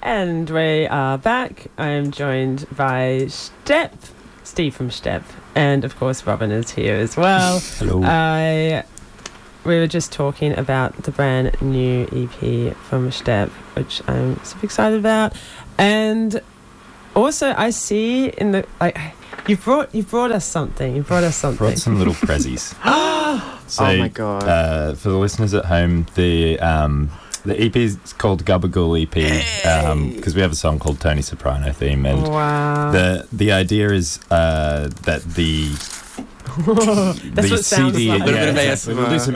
And we are back. I am joined by Steve from Step, and of course Robin is here as well. Hello. We were just talking about the brand new EP from Step, which I'm super excited about. And also, I see in the you brought us something. Brought some little prezzies. So, oh my god! For the listeners at home, the EP is called Gabagool EP because we have a song called Tony Soprano Theme, and the idea is that That's what CD, sounds like. Exactly. We'll do some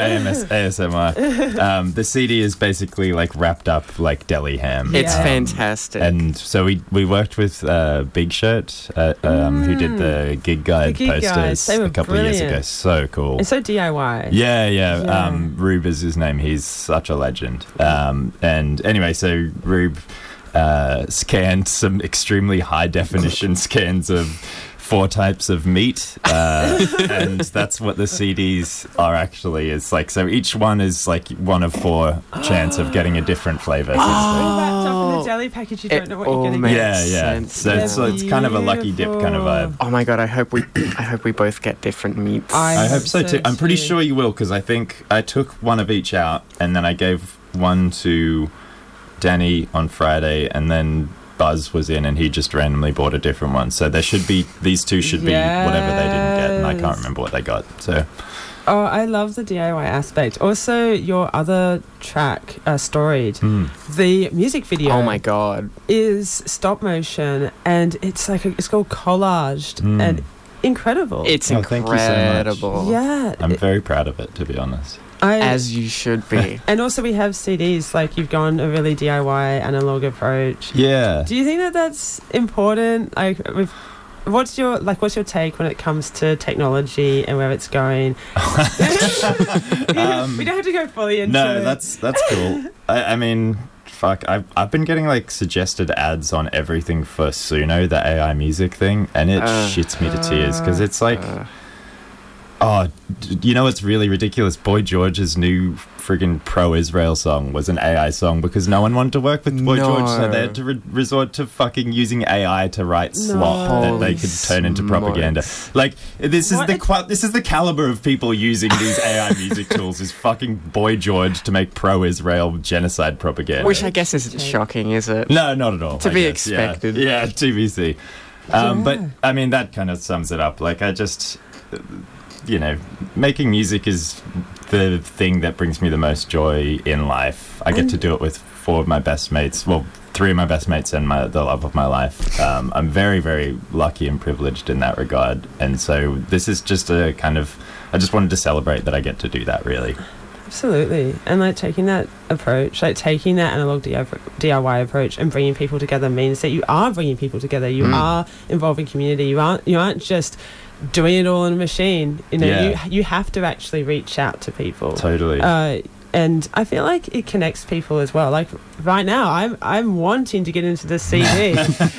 ASMR. The CD is basically like wrapped up like deli ham. It's fantastic. And so we worked with Big Shirt, who did the Gig Guide posters a couple of years ago. So cool. It's so DIY. Yeah. Rube is his name. He's such a legend. And anyway, so Rube scanned some extremely high definition scans of 4 types of meat, and that's what the CDs are actually. Is like, so each one is like one of 4 chance of getting a different flavour. Wrapped up in a deli package, you don't know what you're going to get. Yeah. So it's kind of a lucky dip kind of vibe. Oh my god! I hope we both get different meats. I hope so too. I'm pretty sure you will, because I think I took one of each out, and then I gave one to Danny on Friday, and then Buzz was in and he just randomly bought a different one. So these 2 should be whatever they didn't get, and I can't remember what they got. So I love the DIY aspect. Also, your other track, Storied, the music video, oh my god, is stop motion, and it's called Collaged, and incredible. It's incredible. Thank you so much. Yeah, I'm very proud of it, to be honest. As you should be. And also we have CDs, like you've gone a really DIY analog approach. Yeah. Do you think that that's important? Like, what's your take when it comes to technology and where it's going? We don't have to go fully into No, that's cool. I mean, fuck, I've been getting like suggested ads on everything for Suno, the AI music thing, and it shits me to tears, because it's like you know what's really ridiculous? Boy George's new friggin' pro-Israel song was an AI song because no one wanted to work with Boy George, so they had to resort to fucking using AI to write slop that they could turn into propaganda. Like, this is the caliber of people using these AI music tools, is fucking Boy George to make pro-Israel genocide propaganda. Which I guess isn't shocking, is it? No, not at all. To be expected. Yeah, TBC. But, I mean, that kind of sums it up. Like, I just... making music is the thing that brings me the most joy in life. I get to do it with 4 of my best mates. Well, 3 of my best mates and the love of my life. I'm very, very lucky and privileged in that regard. And so this is just a kind of... I just wanted to celebrate that I get to do that, really. Absolutely. And like taking that approach, like taking that analog DIY approach and bringing people together means that you are bringing people together. You are involving community. You aren't just doing it all in a machine. You have to actually reach out to people. Totally. And I feel like it connects people as well. Like right now, I'm wanting to get into the CD.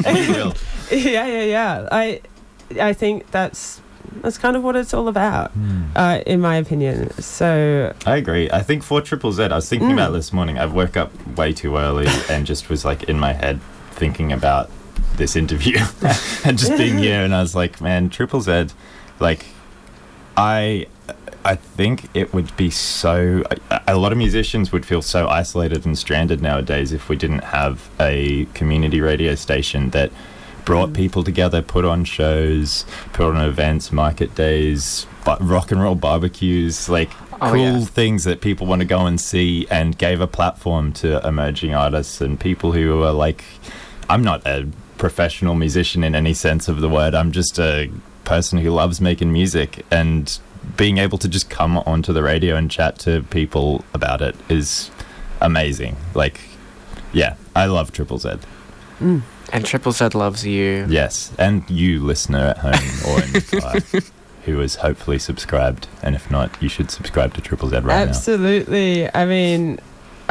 Yeah. I think that's kind of what it's all about, in my opinion. So I agree. I think for Triple Z, I was thinking about this morning. I woke up way too early and just was like in my head thinking about this interview and just being here, and I was like, man, Triple Z, like, I think it would be so... A lot of musicians would feel so isolated and stranded nowadays if we didn't have a community radio station that brought people together, put on shows, put on events, market days, rock and roll barbecues, like cool things that people want to go and see, and gave a platform to emerging artists and people who are like... I'm not a professional musician in any sense of the word. I'm just a person who loves making music, and being able to just come onto the radio and chat to people about it is amazing. Like, yeah, I love Triple Z. And Triple Z loves you. Yes, and you, listener at home or in the car, who is hopefully subscribed. And if not, you should subscribe to Triple Z right now. Absolutely. I mean,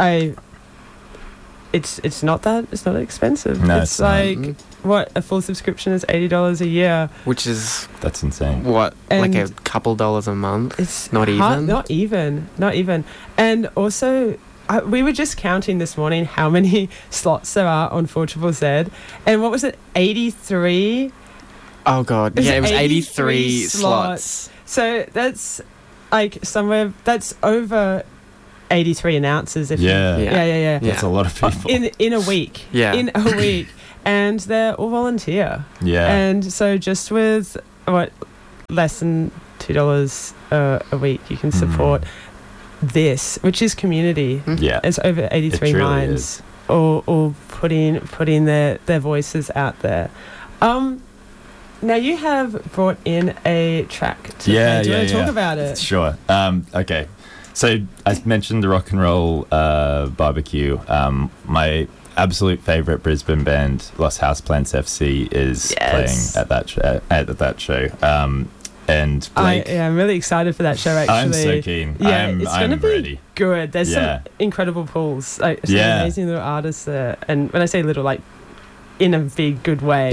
It's not that expensive. No, it's like what, a full subscription is $80 a year, that's insane. What, like a couple dollars a month? It's not even. Not even. And also, we were just counting this morning how many slots there are on 4ZZZ, and what was it, 83? Oh God, yeah, it was 83 slots. slots. So that's like that's over 83 announcers. Yeah. Yeah. That's a lot of people. In a week. Yeah. In a week. And they're all volunteer. Yeah. And so just with less than $2 a week, you can support this, which is community. Yeah. It's over 83 It truly minds, is. all putting their voices out there. Now you have brought in a track to play. Do you want to talk about it? Sure. Okay. So I mentioned the Rock and Roll Barbecue. My absolute favourite Brisbane band, Los Houseplants FC, is playing at that show. And Blake, I'm really excited for that show. Actually, I'm so keen. Yeah, it's going to be ready. good. There's some incredible pools, some amazing little artists there. And when I say little, like in a big good way.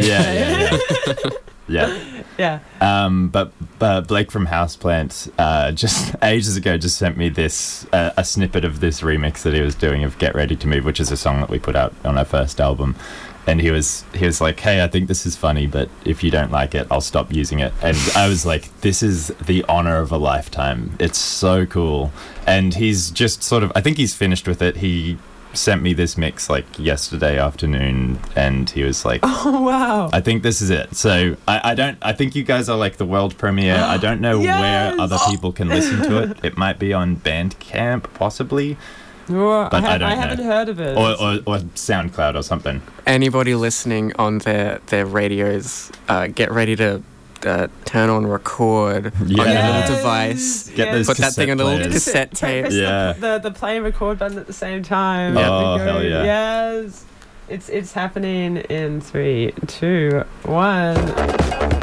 Yeah. But Blake from Houseplant just ages ago just sent me this a snippet of this remix that he was doing of Get Ready to Move, which is a song that we put out on our first album. And he was like, hey, I think this is funny, but if you don't like it, I'll stop using it. And I was like, this is the honor of a lifetime. It's so cool. And he's just sort of, I think he's finished with it. He sent me this mix like yesterday afternoon, and he was like, oh wow, I think this is it. So I think you guys are like the world premiere. I don't know where other people can listen to it. It might be on Bandcamp possibly, but I haven't heard of it, or SoundCloud or something. Anybody listening on their radios, get ready to turn on record on your little device. Get those Put that thing on a little players. cassette tape. Press the play and record button at the same time. Oh, hell yeah. Yes. It's happening in 3, 2, 1.